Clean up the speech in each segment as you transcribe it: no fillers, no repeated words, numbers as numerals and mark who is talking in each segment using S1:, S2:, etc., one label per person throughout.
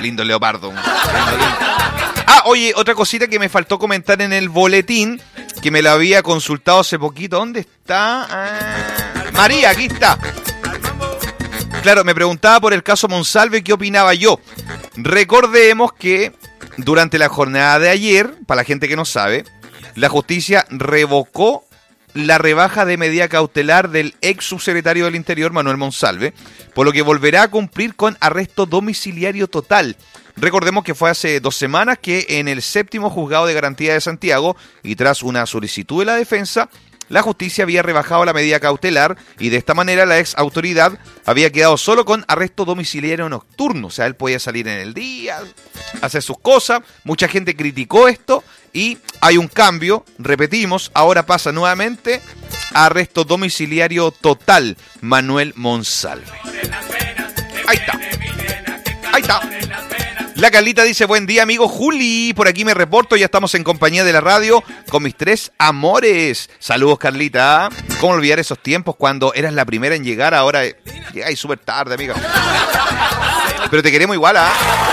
S1: Lindo leopardo. Oye, otra cosita que me faltó comentar en el boletín, que me lo había consultado hace poquito. ¿Dónde está? María, aquí está. Claro, me preguntaba por el caso Monsalve, ¿qué opinaba yo? Recordemos que durante la jornada de ayer, para la gente que no sabe, la justicia revocó la rebaja de medida cautelar del ex subsecretario del Interior, Manuel Monsalve, por lo que volverá a cumplir con arresto domiciliario total. Recordemos que fue hace 2 semanas que en el 7º Juzgado de Garantía de Santiago, y tras una solicitud de la defensa, la justicia había rebajado la medida cautelar y de esta manera la ex autoridad había quedado solo con arresto domiciliario nocturno. O sea, él podía salir en el día, hacer sus cosas. Mucha gente criticó esto y hay un cambio. Repetimos, ahora pasa nuevamente a arresto domiciliario total Manuel Monsalve. Ahí está. Ahí está. La Carlita dice, buen día, amigo Juli. Por aquí me reporto, ya estamos en compañía de la radio con mis 3 amores. Saludos, Carlita. ¿Cómo olvidar esos tiempos cuando eras la primera en llegar? Ahora llegáis súper tarde, amiga. Pero te queremos igual,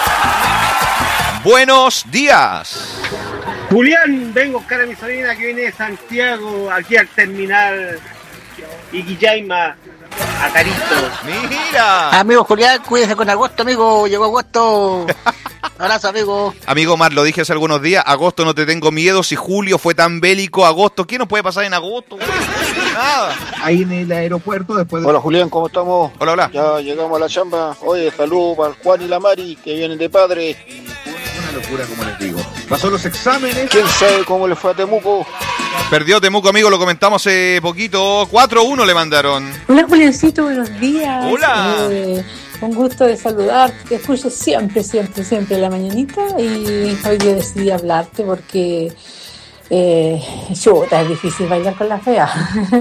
S1: Buenos días.
S2: Julián, vengo a buscar a mi sobrina que viene de Santiago, aquí al terminal Iquillaima, a Carito.
S1: ¡Mira!
S3: Amigo Julián, cuídese con agosto, amigo. Llegó agosto. Abrazo, amigo.
S1: Amigo Omar, lo dije hace algunos días. Agosto no te tengo miedo. Si julio fue tan bélico, agosto, ¿qué nos puede pasar en agosto? Nada.
S4: Ahí en el aeropuerto después de...
S5: Hola Julián, ¿cómo estamos?
S1: Hola, hola.
S5: Ya llegamos a la chamba. Oye, saludos para Juan y la Mari, que vienen de padre.
S4: Una locura, como les digo. Pasó los exámenes.
S5: ¿Quién sabe cómo le fue a Temuco?
S1: Perdió Temuco, amigo, lo comentamos hace poquito. 4-1 le mandaron.
S6: Hola, Juliancito, buenos días.
S1: Hola.
S6: Un gusto de saludarte. Te escucho siempre en la mañanita y hoy día decidí hablarte porque chuta, es difícil bailar con la fea.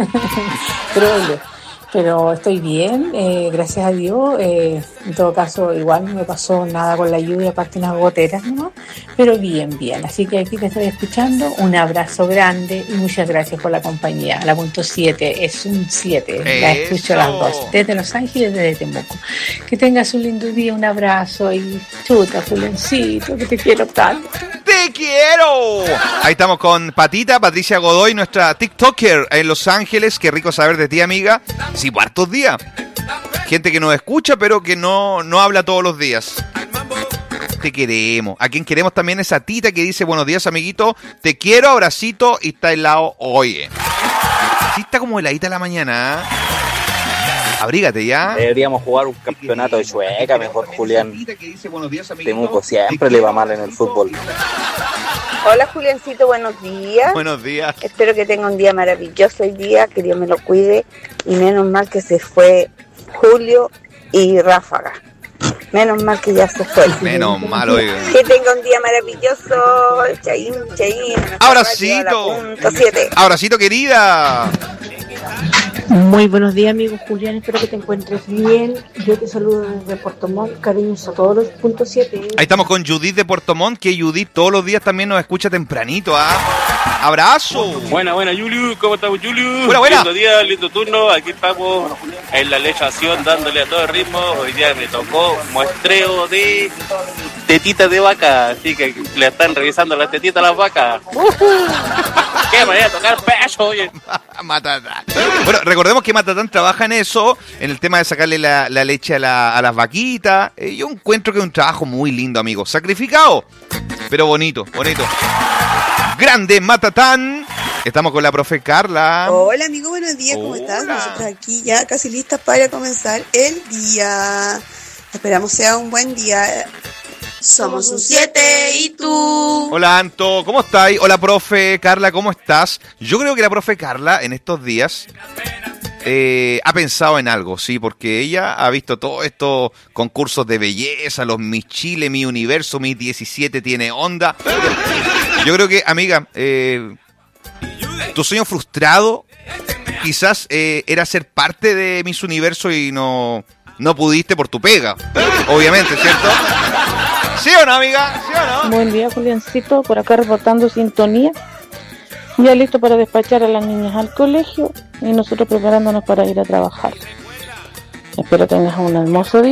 S6: Pero estoy bien, gracias a Dios. En todo caso, igual no me pasó nada con la lluvia, aparte unas goteras, ¿no? Pero bien. Así que aquí te estoy escuchando. Un abrazo grande y muchas gracias por la compañía. La punto 7 es un 7. La escucho a las 2, desde Los Ángeles y desde Temuco. Que tengas un lindo día, un abrazo y chuta, Julencito, que te quiero tanto.
S1: ¡Te quiero! Ahí estamos con Patricia Godoy, nuestra TikToker en Los Ángeles. Qué rico saber de ti, amiga. Sí, hartos días. Gente que nos escucha, pero que no habla todos los días. Te queremos. A quien queremos también es a Tita, que dice, buenos días, amiguito. Te quiero, abracito, y está helado. Oye. Sí está como heladita en la mañana. Abrígate ya.
S7: Deberíamos jugar un campeonato de Chueca, mejor, Julián. Temuco siempre le va mal en el fútbol.
S8: Hola, Juliancito, buenos días.
S1: Buenos días.
S8: Espero que tenga un día maravilloso hoy día, que Dios me lo cuide. Y menos mal que se fue Julio y Ráfaga. Menos mal que ya se fue.
S1: Menos mal, oiga.
S8: Que tenga un día maravilloso. Chaín.
S1: Abracito. Abracito, querida.
S9: Muy buenos días, amigo Julián, espero que te encuentres bien. Yo te saludo desde Puerto Montt, cariños a todos los puntos 7.
S1: Ahí estamos con Judith de Puerto Montt, que Judith todos los días también nos escucha tempranito, ¡Abrazo!
S10: Buena, Julio, ¿cómo estamos, Julio?
S1: Buena.
S10: Lindo día, lindo turno, aquí estamos en la lechación dándole a todo el ritmo. Hoy día me tocó muestreo de tetitas de vaca, así que le están revisando las tetitas a las vacas. ¡Qué manera de tocar pecho, oye!
S1: Matatán. Bueno, recordemos que Matatán trabaja en eso, en el tema de sacarle la leche a las vaquitas. Yo encuentro que es un trabajo muy lindo, amigo. Sacrificado, pero bonito. Grande Matatán. Estamos con la profe Carla.
S11: Hola, amigo, buenos días, ¿cómo estás? Nosotros aquí ya casi listas para comenzar el día. Esperamos sea un buen día. Somos un 7, ¿y tú?
S1: Hola, Anto, ¿cómo estáis? Hola, profe Carla, ¿cómo estás? Yo creo que la profe Carla en estos días ha pensado en algo, sí, porque ella ha visto todos estos concursos de belleza, los Miss Chile, Miss Universo, Miss 17 tiene onda. Yo creo que, amiga, tu sueño frustrado quizás era ser parte de Miss Universo y no pudiste por tu pega, obviamente, ¿cierto? ¿Sí o no, amiga? ¿Sí o no?
S9: Buen día, Juliancito, por acá reportando sintonía. Ya listo para despachar a las niñas al colegio y nosotros preparándonos para ir a trabajar. Espero tengas un hermoso día.